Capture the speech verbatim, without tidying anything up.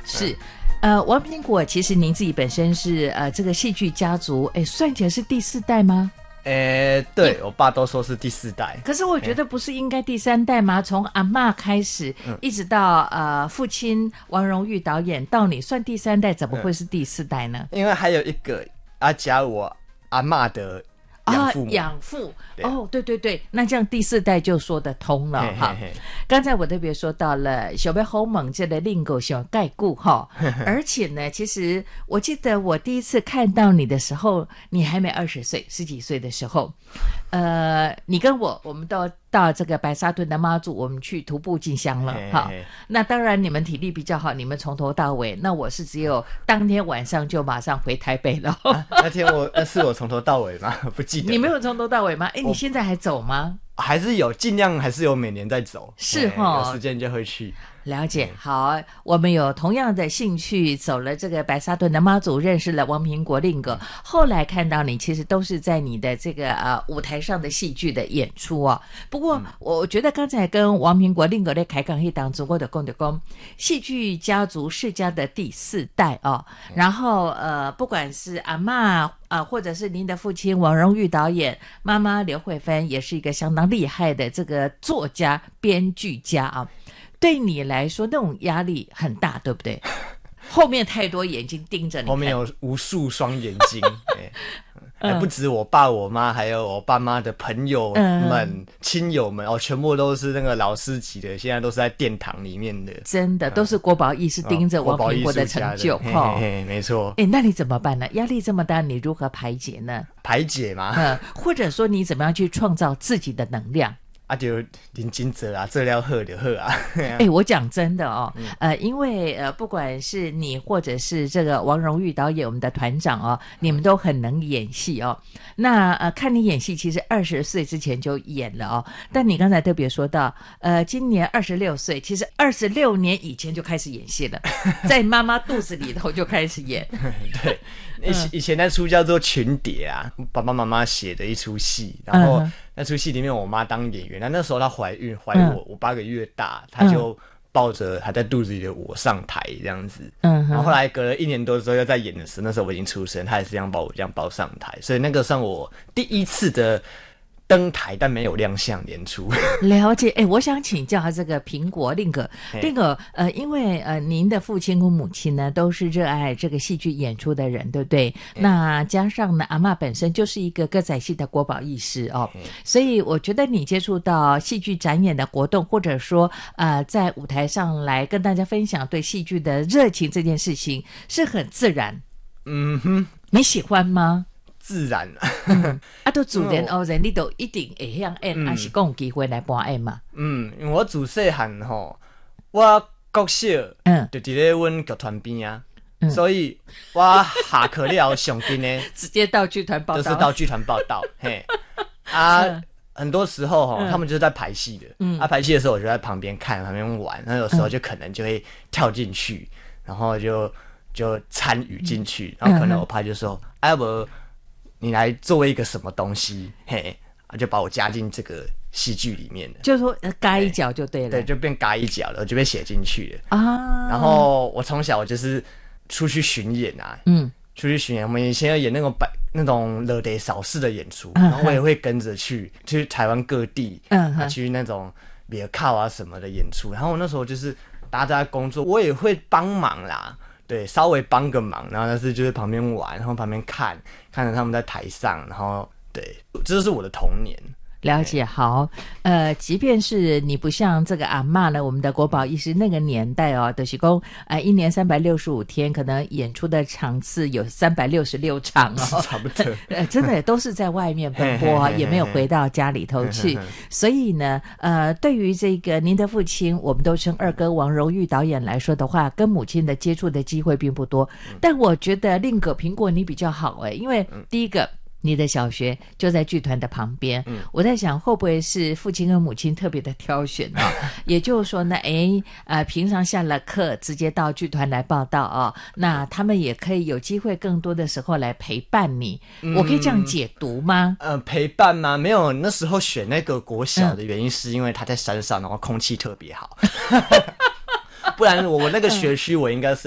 是。呃，王苹果，其实您自己本身是呃这个戏剧家族，哎，算起来是第四代吗？ 诶，对我爸都说是第四代， 可是我觉得不是应该第三代吗？从阿嬷开始，嗯、一直到呃父亲王荣裕导演到你，算第三代，怎么会是第四代呢？ 嗯、因为还有一个阿加我阿嬷的养父母， 啊、养父哦，对对对，那这样第四代就说得通了哈。刚才我特别说到了小白好猛这个令狗小盖固哈，而且呢，其实我记得我第一次看到你的时候，你还没二十岁，十几岁的时候，呃，你跟我我们都到这个白沙屯的妈祖，我们去徒步进香了哈。那当然你们体力比较好，你们从头到尾，那我是只有当天晚上就马上回台北了。 啊、那天我那是我从头到尾吗？不记得。 你没有从头到尾吗？哎，你现在还走吗？ 还是有，尽量还是有每年在走， 是齁， 有时间就会去。 了解，好，我们有同样的兴趣，走了这个白沙屯的妈祖，认识了王苹果令哥，后来看到你其实都是在你的这个呃舞台上的戏剧的演出哦。不过、嗯、我觉得刚才跟王苹果令哥在开讲一当中，我的讲的讲戏剧家族世家的第四代哦，然后呃不管是阿嬷啊，或者是您的父亲王荣裕导演，妈妈刘慧芬也是一个相当厉害的这个作家、编剧家啊。对你来说，那种压力很大，对不对？后面太多眼睛盯着你看， 后面有无数双眼睛，还不止我爸、我妈，还有我爸妈的朋友们、嗯、亲友们哦，全部都是那个老师级的，现在都是在殿堂里面的， 真的都是国宝艺师盯着王苹果的成就， 哦、嘿嘿嘿没错。 哎，那你怎么办呢？压力这么大，你如何排解呢？ 排解吗？ 嗯，或者说你怎么样去创造自己的能量？ 啊，就认真做啊，做了好就好啊。 哎、欸，我讲真的哦，嗯、呃，因为呃，不管是你或者是这个王荣裕导演，我们的团长哦，你们都很能演戏哦。那呃，看你演戏，其实二十岁之前就演了哦。但你刚才特别说到，呃，今年二十六岁，其实二十六年以前就开始演戏了，在妈妈肚子里头就开始演。 对。以以前那出叫做《群蝶》啊，爸爸妈妈写的一出戏，然后那出戏里面我妈当演员，那那时候她怀孕，怀我我八个月大，她就抱着还在肚子里的我上台这样子，嗯，然后后来隔了一年多之后又在演的时候，那时候我已经出生，她也是这样把我这样抱上台，所以那个算我第一次的登台但没有亮相演出。 了解。哎，我想请教这个苹果令哥，令哥呃，因为呃您的父亲跟母亲呢都是热爱这个戏剧演出的人，对不对？那加上呢阿嬷本身就是一个歌仔戏的国宝艺师哦，所以我觉得你接触到戏剧展演的活动，或者说呃在舞台上来跟大家分享对戏剧的热情这件事情是很自然。 嗯哼， 你喜欢吗？ 自然嗯、啊，都自然而然，你都一定会晓演，还是讲有机会来扮演嘛？ 嗯，因为我自细汉吼，我国小嗯，就伫咧阮剧团边啊、嗯，所以我下课了上紧呢， 直接到剧团报道， 就是到剧团报道，嘿啊。嗯很多时候哈、嗯，他们就是在排戏的，嗯，啊，排戏的时候我就在旁边看，旁边玩，那有时候就可能就会跳进去，嗯、然后就就参与进去，然后可能我爸就说，哎、嗯，不。你来作为一个什么东西，嘿，就把我加进这个戏剧里面了， 就是说呃，嘎一脚就对了， 对，就变嘎一脚了，就被写进去了啊。然后我从小就是出去巡演啊，嗯，出去巡演，我们以前要演那种百那种热得扫视的演出，然后我也会跟着去，去台湾各地，嗯、啊，去那种别靠啊什么的演出。然后我那时候就是大家都在工作，我也会帮忙啦。对，稍微帮个忙，然后但是就是旁边玩，然后旁边看，看着他们在台上，然后对，这就是我的童年。 了解，好，呃，即便是你不像这个阿嬷呢，我们的国宝艺师那个年代哦，就是说，呃，一年三百六十五天，可能演出的场次有三百六十六场哦， 差不多， 呃，真的都是在外面奔波、啊，也没有回到家里头去，所以呢，呃，对于这个您的父亲，我们都称二哥王荣裕导演来说的话，跟母亲的接触的机会并不多，但我觉得令哥苹果你比较好哎，因为第一个。你的小学就在剧团的旁边、嗯、我在想会不会是父亲跟母亲特别的挑选啊、哦？也就是说呢，诶呃，平常下了课直接到剧团来报道啊、哦，那他们也可以有机会更多的时候来陪伴你、嗯、我可以这样解读吗？ 呃，陪伴吗？没有，那时候选那个国小的原因是因为他在山上，然后空气特别好不然我我那个学区我应该是